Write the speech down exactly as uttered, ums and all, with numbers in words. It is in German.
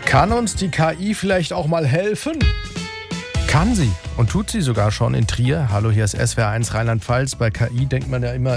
Kann uns die K I vielleicht auch mal helfen? Kann sie und tut sie sogar schon in Trier. Hallo, hier ist S W R eins Rheinland-Pfalz. Bei K I denkt man ja immer